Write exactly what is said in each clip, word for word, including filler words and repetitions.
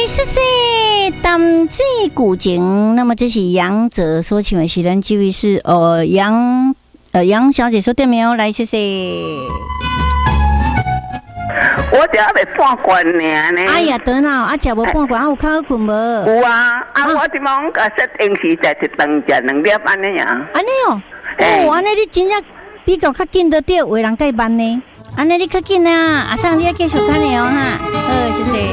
谢谢淡水古井。那么这是杨哲所请的，是咱这位是呃杨呃杨小姐说对没有？来，谢谢。 我只还没半罐呢。 哎呀，得了，啊，食无半罐，啊，有较好困无？ 有啊，啊，我即忙个设定时在一顿食两粒安尼啊。 安尼哦，哦，安尼你真正比较较紧得到，有人介慢呢。安尼你较紧啊，阿桑你要继续看的哦哈。好，谢谢。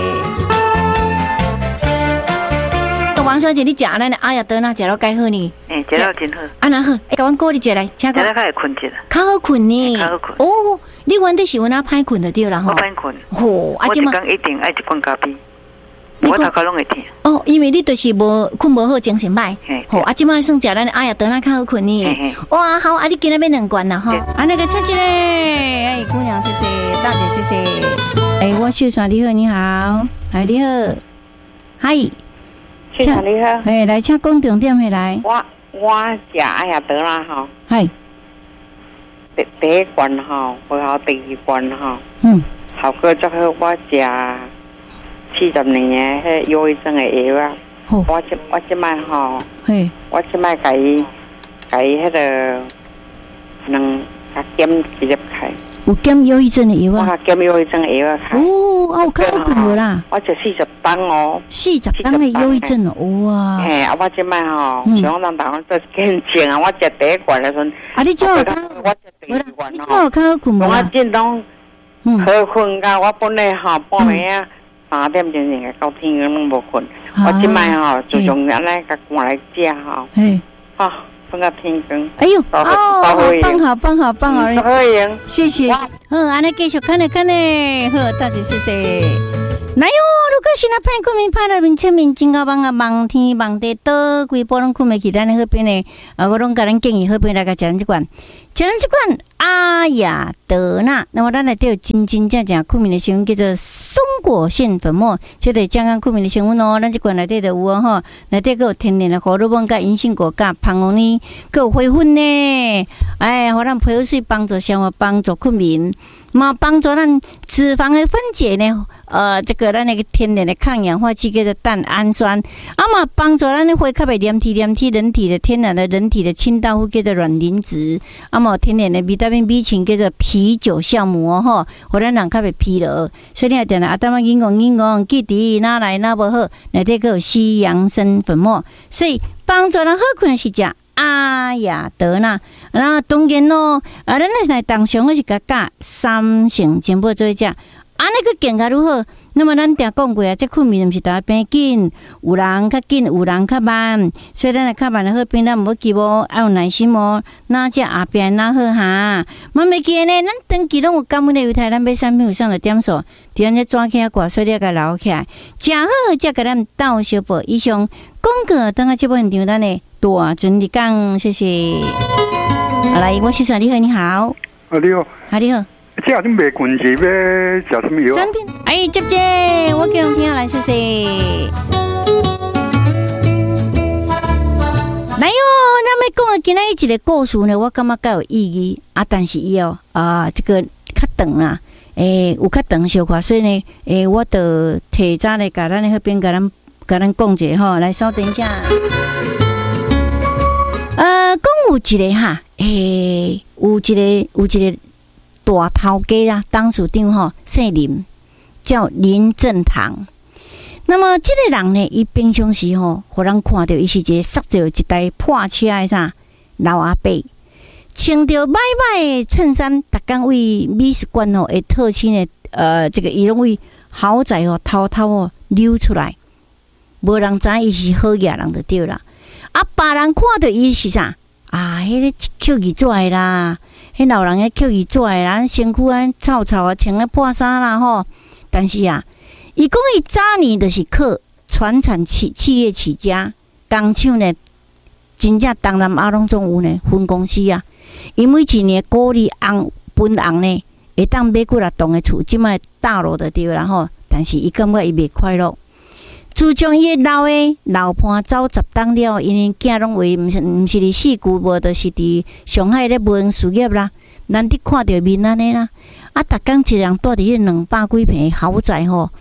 王小姐，你食咱的阿雅德那食了介好呢？ 诶，食了真好。 啊，那好，哎，甲阮鼓励一下来，请讲。 食了较会困一下。 较好困呢。 较好困。 哦，你原底是有哪歹困就对啦吼。 我歹困。 吼，啊， 我一工一定爱一罐咖啡。我头壳拢会痛。 哦，因为你就是无困无好，精神歹。吼，啊，即摆算食咱的阿雅德那较好困呢。哇，好，啊，你今日要两罐啦吼。啊，那个请进来，哎，姑娘，谢谢，大姐，谢谢。哎，我秀爽，你好，你好，哎，你好，嗨。 先生你好， 嘿，来请讲重点回来。 我我食哎呀得啦吼， 系第第一罐吼，然后第二罐吼， 嗯， 效果最好。我食四十年的迄忧郁症的药啊，我即我即摆吼， 嘿， 我即摆甲伊甲伊迄个能甲减几粒开。 有减忧郁症的药啊？ 我减忧郁症的药啊开。 哦，啊，有较好困无啦？ 我食四十磅哦。 四十磅的忧郁症哦，哇！ 嘿，啊，我即摆吼，想让大家做见证啊！我食第一罐的时阵， 啊，你怎有较？ 我食第二罐你怎有较好困无？ 我真拢好困噶，我本来吼半暝啊三点钟钟到天光拢无困。我即摆吼就用安尼甲赶来食吼， 嘿， 啊。放到天光， 哎呦，哦，棒好，棒好，棒好， 可以， 谢谢。好，安尼继续看呢，看呢，好，大姐谢谢。来哟，如果是那歹困眠，歹了面前面真够忙啊，忙天忙地，倒规波拢困袂去，咱的好边呢，啊，我拢甲咱建议好边来甲食咱这款，食咱这款阿雅德纳。那么咱内底有真真正正困眠的成分叫做松果腺粉末，这个降压困眠的成分哦。咱这款内底就有哦吼，内底还有天然的荷尔蒙、甲银杏果、甲胖红呢，还有花粉呢，哎，互咱皮肤水帮助生活，帮助困眠，嘛帮助咱脂肪的分解呢。呃，这个咱那个天然的抗氧化剂叫做蛋氨酸，啊嘛帮助咱的血较袂黏体黏体，人体的天然的人体的清道夫叫做卵磷脂，啊嘛天然的维他命 B 群叫做啤酒酵母哦吼，互咱人较袂疲劳。所以你要定定啊，当嘛硬讲硬讲，记伫哪来哪无好，内底佫有西洋参粉末，所以帮助咱好困的是食阿雅德纳。那当然咯，啊，咱来当上的是甲加三成全部做食。安尼个健康如何？那么咱定讲过啊，这困眠毋是大家变紧，有人较紧，有人较慢，所以咱来较慢的好变，咱毋好急哦，要有耐心哦。哪只后边哪好哈？慢慢记呢，咱长期拢有感恩的犹太，咱买产品有上的点数，伫咱这抓起来挂，所以你甲留起来，食好才甲咱斗小报。以上广告等下这部现场，咱的大准你讲，谢谢。好来，我是小你好，你好。 啊，你好。 啊，你好。 这下你袂困是要食什么药？ 产品，哎，接接，我叫人听来，谢谢。来哟，咱们讲的今仔一个故事呢，我感觉较有意义啊，但是伊哦啊，这个较长啦，诶，有较长小可，所以呢，诶，我就提早来甲咱的迄边甲咱甲咱讲者吼，来稍等一下。呃，讲有一个哈，诶，有一个有一个。大头家啦，董事长吼姓林，叫林正堂。那么这个人呢，伊平常时吼，互人看到伊是一个塞着一台破车的啥老阿伯，穿着歹歹的衬衫，逐工为美术馆吼会特请的呃，这个伊拢为豪宅吼偷偷哦溜出来，无人知伊是好野人就对啦。啊，别人看到伊是啥啊？迄、那个捡耳仔啦。迄老人诶，捡耳仔诶，人身躯安臭臭啊，穿咧破衫啦吼。但是啊，伊讲伊早年就是靠传产企企业起家，工厂呢，真正东南亚拢总有呢分公司啊。因为一年股利红分红呢，会当买几啊栋诶厝，即摆大楼就对啦吼。但是伊感觉伊袂快乐。自从伊老诶老伴走十档了，因为囝拢为毋是毋是伫四姑，无就是伫上海咧无用事业啦。咱伫看着面安尼啦，啊，逐工一人住伫迄两百几平豪宅吼，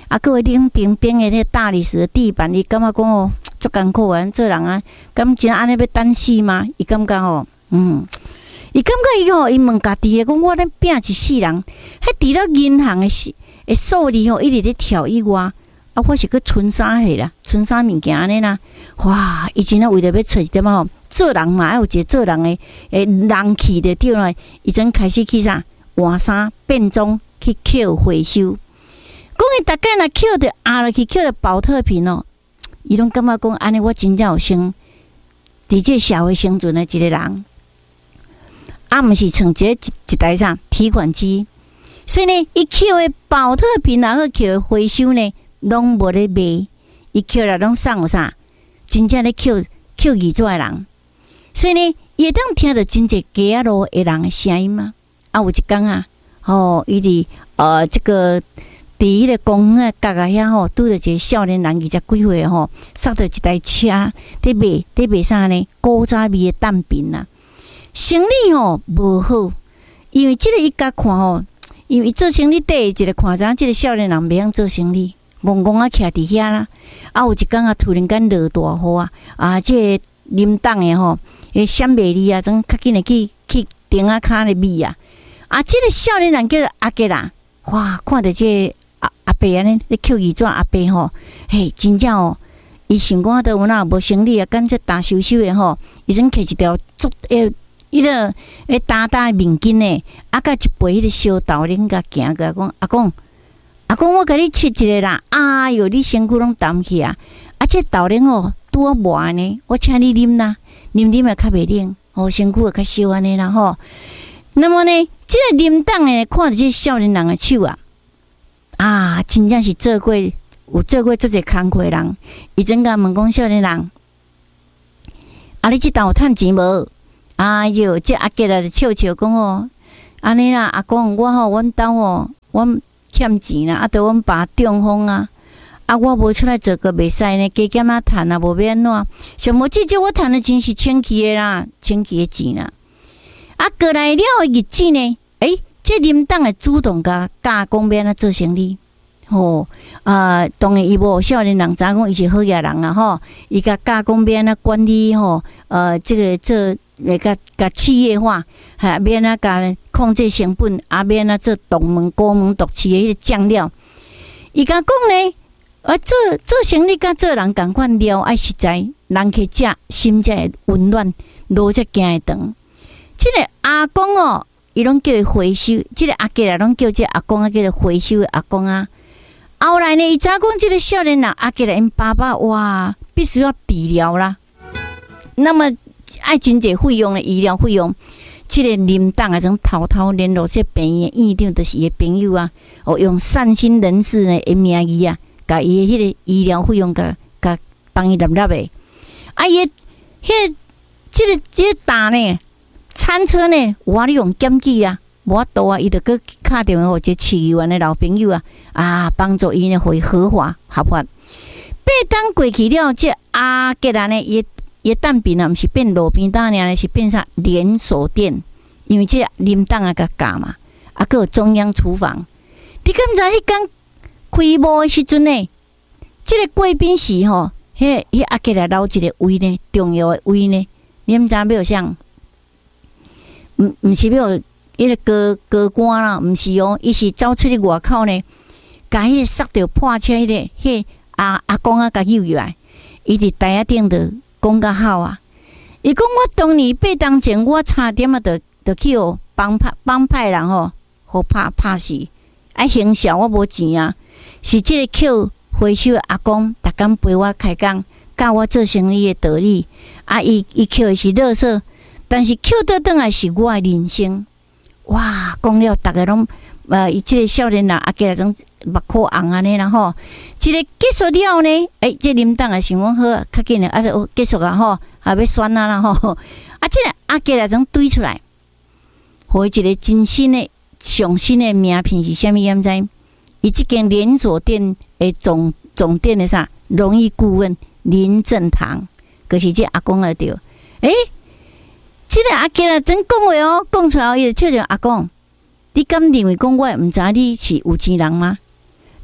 啊，各位冷冰冰的迄大理石的地板，伊感觉讲哦，足艰苦啊！做人啊，敢真安尼要等死吗？伊感觉吼，嗯，伊感觉伊吼，伊问家己诶，讲我咧拼一世人，迄除了银行诶诶数字吼，一直咧跳以外，啊，我是去存啥货啦？存啥物件安尼啦？哇！伊真啊为着要找一点吼，做人嘛，要有一个做人诶诶人气的对啦，伊真开始去啥换衫变装去捡回收。讲伊大概若捡着压落去，捡着保特瓶哦，伊拢感觉讲安尼，我真正有生伫这社会生存的一个人，啊，毋是剩一个一一台啥提款机，所以呢，伊捡的保特瓶然后捡的回收呢，拢无咧卖，伊捡了拢送有啥，真正咧捡捡二纸的人，所以呢，伊会当听到真侪街仔路的人的声音嘛。啊，有一天啊，哦，伊伫呃这个。伫迄个公园角啊遐吼，拄着一个少年人，二十几岁吼，塞着一台车，伫卖伫卖啥呢？古早味的蛋饼啊，生意吼无好，因为即个伊甲看吼，因为伊做生意第一个看啥，即个少年人袂晓做生意，戆戆啊徛伫遐啦。啊，有一天啊，突然间落大雨啊，啊，即个林党的吼，诶，闪袂离啊，总较紧的去去顶啊骹咧咪啊，啊，即个少年人叫做阿吉啦，哇，看着即个。阿阿伯安尼咧捡二纸阿伯吼，嘿，真正哦，伊想讲倒有哪无生理啊，干脆打收收的吼，伊先摕一条竹诶，迄个诶大大面巾呢，啊，甲一杯迄个小豆奶甲行过来讲，阿公，阿公，我甲你切一个啦，哎哟，你身躯拢澹去啊，啊，这豆奶哦，拄啊热呢，我请你啉啦，啉啉也较袂冷，哦，身躯也较烧安尼啦吼。那么呢，这个林党呢，看着这少年人的手啊。啊，真正是做过有做过这些工课的人，伊真甲问讲少年人，啊，你即档有趁钱无？哎哟，这阿吉来就笑笑讲哦，安尼啦，阿公，我吼，阮兜哦，阮欠钱啦，啊，着阮爸中风啊，啊，我无出来做个袂使呢，加减啊趁啊，无要安怎？上无至少我趁的钱是清气的啦，清气的钱啦。啊，过来了日子呢，诶。这林党会主动甲教讲要安怎做生意，吼啊！当然伊无少年人知影讲伊是好野人啊，吼！伊甲教讲要安怎管理吼，呃，这个做来甲甲企业化，还要安怎甲控制成本，也要安怎做独门高门独市的迄个酱料。伊甲讲呢，啊，做做生意甲做人共款了，爱实在，人去食心才会温暖，路才行会长。这个阿公哦。伊拢叫伊回收，即、这个阿吉啊，拢叫即阿公啊，叫做回收的阿公啊。后来呢，伊早讲即个少年人阿吉啊，因爸爸哇，必须要治疗啦。那么爱真济费用的医疗费用，即、这个林党啊，种偷偷联络即病院院长，就是伊的朋友啊，哦，用善心人士呢的名义啊，甲伊的迄个医疗费用甲甲帮伊揽揽的。啊，伊迄个即个即个大呢。餐车呢，我咧用检举啊，无法度啊，伊就去打电话互一个市议员的老朋友啊，啊，帮助伊呢回合法合法。八当过去了，这阿吉兰呢，伊伊蛋饼啊，毋是变路边摊呢，是变啥连锁店？因为这林党啊，甲教嘛，啊，佮有中央厨房。你敢知迄天开幕的时阵呢，这个贵宾席吼，迄迄阿吉兰留一个位呢，重要的位呢，你毋知影要啥？毋毋是要迄个高高官啦，毋是哦，伊是走出去外口呢，甲迄个塞着破车迄、那个，迄阿阿公啊，甲救入来，伊伫台仔顶着讲甲好啊。伊讲我当年八当前，我差点啊，着着去哦帮派帮派人吼，互拍拍死，爱行销我无钱啊，是即个捡回收的阿公，逐工陪我开工，教我做生意的道理。啊，伊伊捡的是垃圾。但是捡倒转来是我的人生，哇！讲了，大家拢呃，伊即个少年人啊，加种目眶红安尼啦吼。一个结束了呢，诶、欸，这林党啊想讲好，较紧诶，啊，就结束啊吼，还要选啊啦吼。啊，即个阿加来种堆出来，互伊一个真新诶、上新诶名片是啥物？敢知？伊即间连锁店诶总总店诶啥？荣誉顾问林正堂，就是这阿公啊对，诶、欸。即个阿吉啊，真讲话哦，讲出来伊就笑笑阿公，你敢认为讲我毋知你是有钱人吗？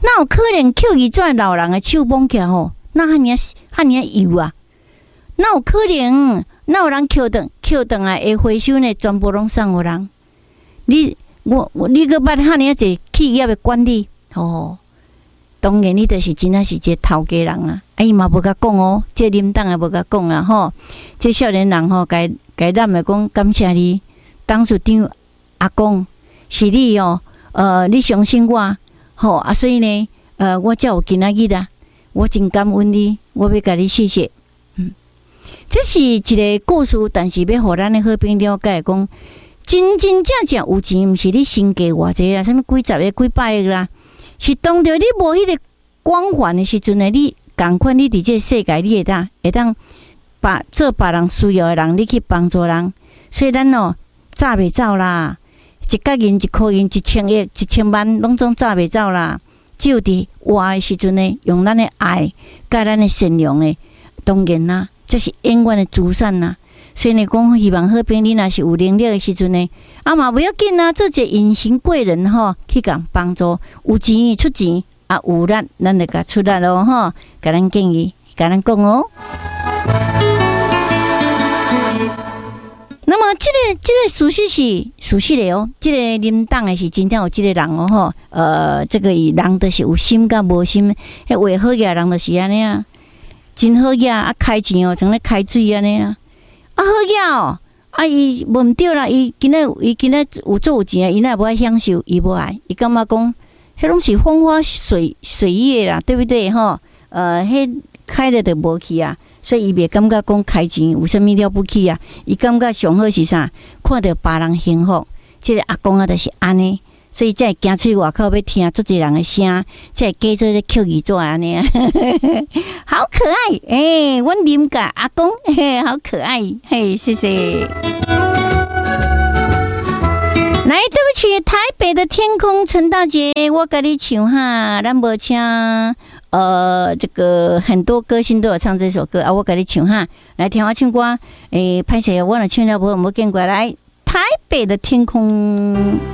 那有可能捡伊这老人的手摸起来吼，那汉尼汉尼油啊？那有可能，那有人捡等捡等来会回收呢，全部拢送互人。你我我你个捌汉尼一企业的管理哦。当然，你就是真正是一个头家人啊！啊，伊嘛无甲讲哦，这林党也无甲讲啊吼。这少年人吼，该该咱的讲感谢你，董事长阿公是你哦，呃，你相信我，吼啊，所以呢，呃，我才有今仔日啦，我真感恩你，我要甲你谢谢。嗯，这是一个故事，但是要互咱的好朋友了解讲，真真正正有钱，毋是你身价偌济啦，啥物几十个、几百个啦。是当着你无迄个光环的时阵呢，你共款你伫这个世界，你会当会当把做别人需要的人，你去帮助人，所以咱哦早袂走啦，一角银、一箍银、一千亿、一千万，拢总早袂走啦。只有伫活的时阵呢，用咱的爱、甲咱的善良呢，当然啦，这是永远的资产啦。所以呢，讲希望好朋友你若是有能力的时阵呢，啊嘛不要紧啊，做一个隐形贵人吼，去共帮助，有钱出钱，啊有力咱就甲出力咯吼，甲咱建议，甲咱讲哦。那么，这个这个事实是事实的哦，这个林党的是真正有这个人哦吼，呃，这个人就是有心甲无心，迄话好嘢人就是安尼啊，真好嘢啊，开钱哦，像咧开水安尼啦。啊好呀哦，啊伊无毋对啦，伊今仔伊今仔有做有钱啊，伊哪无爱享受，伊无爱，伊感觉讲，迄拢是风花水水月啦，对不对吼？呃，迄开了就无去啊，所以伊袂感觉讲开钱有啥物了不起啊？伊感觉上好是啥？看到别人幸福，即、這個阿公啊，就是安尼。所以才会行出去外口要听足侪人的声，才会假做咧扣耳纸安尼啊，好可爱诶！阮林家阿公嘿，好可爱嘿，谢谢。来，对不起，台北的天空，陈大姐，我跟你唱哈，咱无唱呃，这个很多歌星都有唱这首歌啊，我跟你唱哈，来听我唱歌，诶，拍摄我若唱了无，无见过来，台北的天空。